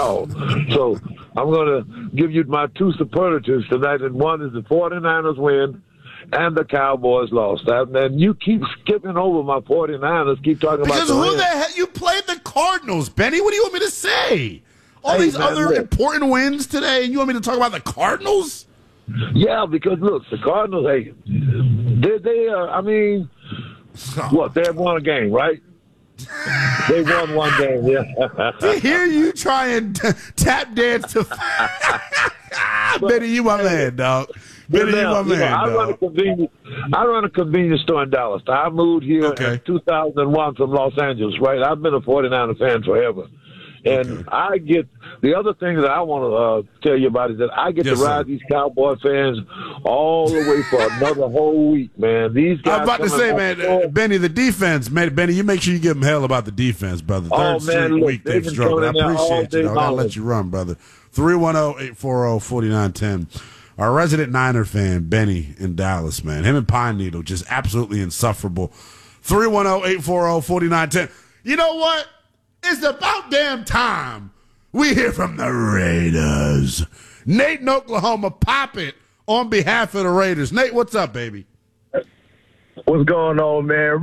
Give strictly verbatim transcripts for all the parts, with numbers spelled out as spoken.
all. So I'm going to give you my two superlatives tonight, and one is the 49ers win and the Cowboys lost. And you keep skipping over my 49ers, keep talking because about the who Rams. the hell? You played the Cardinals, Benny. What do you want me to say? All Hey, these man, other look. important wins today, and you want me to talk about the Cardinals? Yeah, because, look, the Cardinals, hey, they, they uh, I mean, what, they have won a game, right? They won one game, yeah. To hear you try and t- tap dance to Benny, you my man, dog. Benny, you my Now, you know, man, I run a dog. convenience. I run a convenience store in Dallas. I moved here Okay. in two thousand one from Los Angeles. Right, I've been a 49er fan forever, and Okay. I get the other thing that I want to uh, tell you about is that I get Yes, to ride sir. these Cowboy fans all the way for another whole week, man. These guys. I'm about to coming say, off man, the floor- Benny, the defense, man, Benny, you make sure you give them hell about the defense, brother. Third Oh, straight man, look, week they've they've been struggled. I coming in there all appreciate you, day dog. I'll long. let you run, brother. three one zero, eight four zero, four nine one zero. Our resident Niner fan, Benny in Dallas, man. Him and Pine Needle, just absolutely insufferable. three one zero, eight four zero, four nine one zero. You know what? It's about damn time we hear from the Raiders. Nate in Oklahoma, pop it on behalf of the Raiders. Nate, what's up, baby? What's going on, man?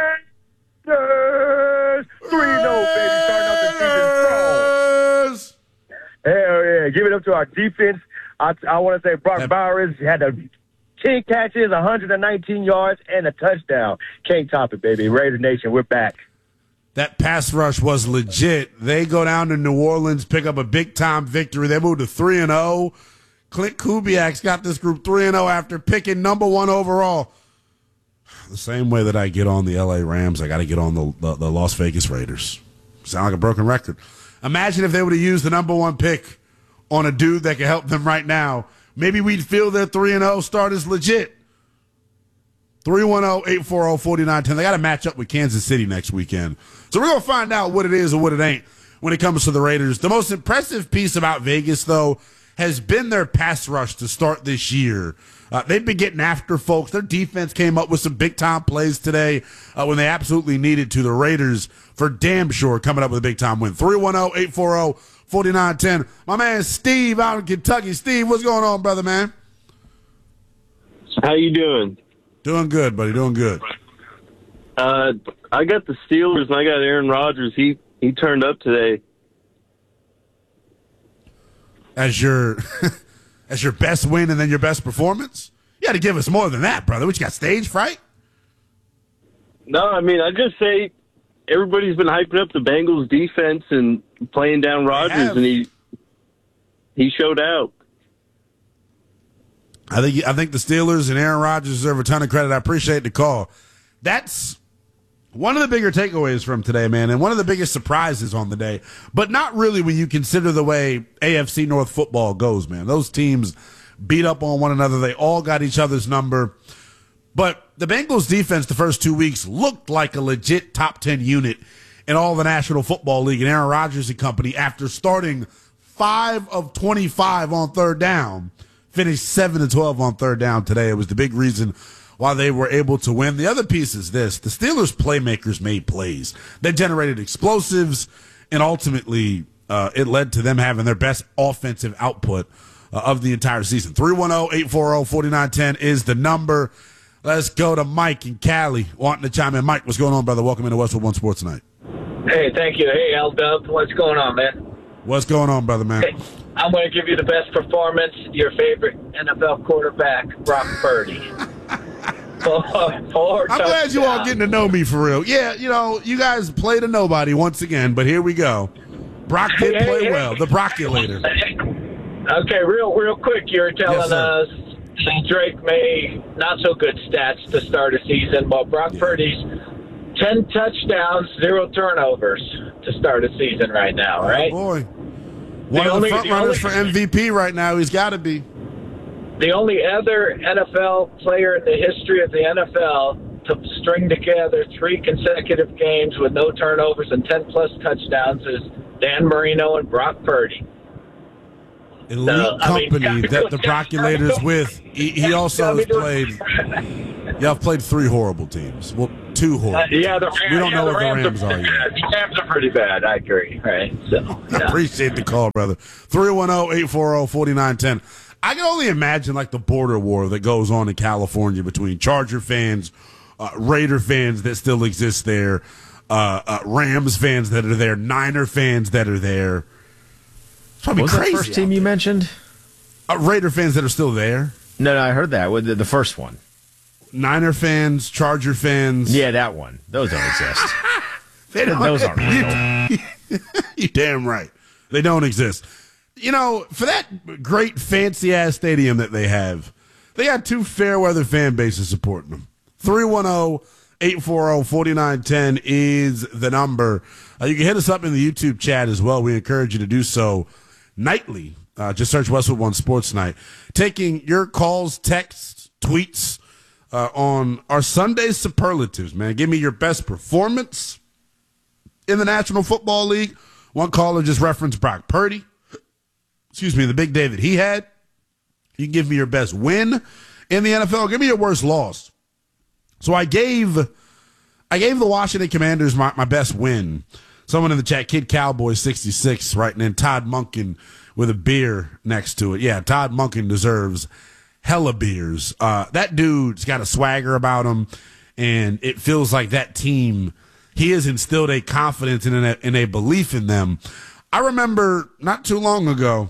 Raiders! three oh, baby. Starting out the season strong. Raiders! Hell yeah. Give it up to our defense. I, I want to say Brock That- Bowers had the ten catches, one hundred nineteen yards, and a touchdown. Can't top it, baby. Raider Nation, we're back. That pass rush was legit. They go down to New Orleans, pick up a big-time victory. They moved to three and oh. Clint Kubiak's got this group three and oh after picking number one overall. The same way that I get on the L A Rams, I got to get on the, the, the Las Vegas Raiders. Sound like a broken record. Imagine if they would have used the number one pick on a dude that could help them right now. Maybe we'd feel their three and oh start is legit. three one zero, eight four zero, four nine one zero. They got to match up with Kansas City next weekend. So we're going to find out what it is or what it ain't when it comes to the Raiders. The most impressive piece about Vegas, though, has been their pass rush to start this year. Uh, they've been getting after folks. Their defense came up with some big-time plays today uh, when they absolutely needed to. The Raiders, for damn sure, coming up with a big-time win. three one zero, eight four zero, four nine one zero. My man Steve out in Kentucky. Steve, what's going on, brother, man? How you doing? Doing good, buddy. Doing good. Uh, I got the Steelers and I got Aaron Rodgers. He he turned up today. As your as your best win and then your best performance? You got to give us more than that, brother. What, you got stage fright? No, I mean I just say everybody's been hyping up the Bengals defense and playing down Rodgers, have. and he he showed out. I think I think the Steelers and Aaron Rodgers deserve a ton of credit. I appreciate the call. That's one of the bigger takeaways from today, man, and one of the biggest surprises on the day. But not really when you consider the way A F C North football goes, man. Those teams beat up on one another. They all got each other's number. But the Bengals defense the first two weeks looked like a legit top ten unit in all the National Football League. And Aaron Rodgers and company, after starting five of twenty-five on third down, finished seven to twelve on third down today. It was the big reason why they were able to win. The other piece is this. The Steelers' playmakers made plays. They generated explosives, and ultimately uh, it led to them having their best offensive output uh, of the entire season. three one zero, eight four zero, four nine one zero is the number. Let's go to Mike in Cali wanting to chime in. Mike, what's going on, brother? Welcome into Westwood One Sports tonight. Hey, thank you. Hey, L-Dub. What's going on, man? What's going on, brother, man? Hey, I'm going to give you the best performance, your favorite N F L quarterback, Brock Purdy. Four, four I'm glad you all touchdowns. getting to know me for real. Yeah, you know, you guys played a nobody once again, but here we go. Brock did Hey, play hey, well, the Brockulator. Okay, real real quick, you were telling Yes, sir. us that Drake made not so good stats to start a season, but Brock Yeah. Purdy's ten touchdowns, zero turnovers to start a season right now, right? Oh, boy. One of only- the front the runners only- for M V P right now. He's got to be. The only other N F L player in the history of the N F L to string together three consecutive games with no turnovers and ten-plus touchdowns is Dan Marino and Brock Purdy. Elite So, I mean, company that the Brockulator's with. He, he also has played. Yeah, I've played three horrible teams. Well, too horrible. Uh, yeah, the Rams, we don't yeah, know the what Rams the Rams are are pretty yet. bad. The Rams are pretty bad. I agree. Right. So, I yeah. appreciate the call, brother. three one zero, eight four zero, four nine one zero. I can only imagine like the border war that goes on in California between Charger fans, uh, Raider fans that still exist there, uh, uh, Rams fans that are there, Niner fans that are there. It's probably What was crazy. the first team you mentioned? Uh, Raider fans that are still there. No, no, I heard that. With the, the first one. Niner fans, Charger fans. Yeah, that one. Those don't exist. They don't, Those aren't real. You're damn right. They don't exist. You know, for that great fancy ass stadium that they have, they got two fair weather fan bases supporting them. three one zero, eight four zero, four nine one zero is the number. Uh, you can hit us up in the YouTube chat as well. We encourage you to do so nightly. Uh, just search Westwood One Sports Night. Taking your calls, texts, tweets uh, on our Sunday superlatives, man. Give me your best performance in the National Football League. One caller just referenced Brock Purdy. Excuse me, the big day that he had. You can give me your best win in the N F L. Give me your worst loss. So I gave I gave the Washington Commanders my, my best win. Someone in the chat, Kid Cowboy sixty-six, writing in Todd Monken with a beer next to it. Yeah, Todd Monken deserves hella beers. Uh, that dude's got a swagger about him, and it feels like that team, he has instilled a confidence and a, and a belief in them. I remember not too long ago,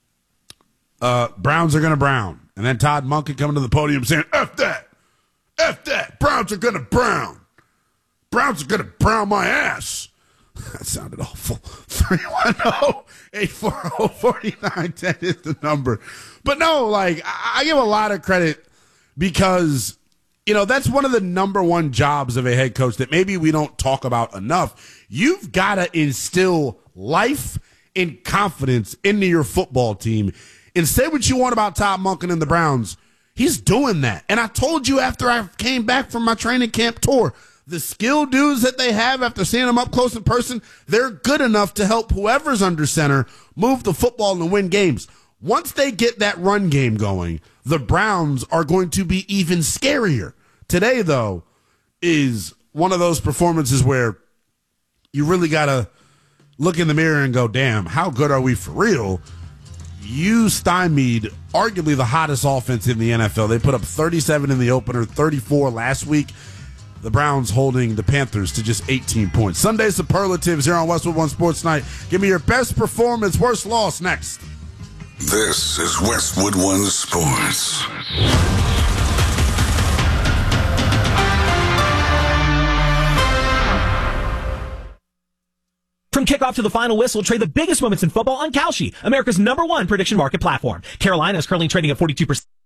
uh, Browns are going to brown. And then Todd Monken coming to the podium saying, F that, F that, Browns are going to brown. Browns are going to brown my ass. That sounded awful. three one zero, eight four zero, four nine one zero is the number. But no, like, I, I give a lot of credit because, you know, that's one of the number one jobs of a head coach that maybe we don't talk about enough. You've got to instill life and confidence into your football team. And say what you want about Todd Monken and the Browns. He's doing that. And I told you after I came back from my training camp tour, the skill dudes that they have after seeing them up close in person, they're good enough to help whoever's under center move the football and win games. Once they get that run game going, the Browns are going to be even scarier. Today, though, is one of those performances where you really got to look in the mirror and go, damn, how good are we for real? You stymied arguably the hottest offense in the N F L. They put up thirty-seven in the opener, thirty-four last week. The Browns holding the Panthers to just eighteen points. Sunday superlatives here on Westwood One Sports Night. Give me your best performance, worst loss next. This is Westwood One Sports. From kickoff to the final whistle, trade the biggest moments in football on Kalshi, America's number one prediction market platform. Carolina is currently trading at forty-two percent.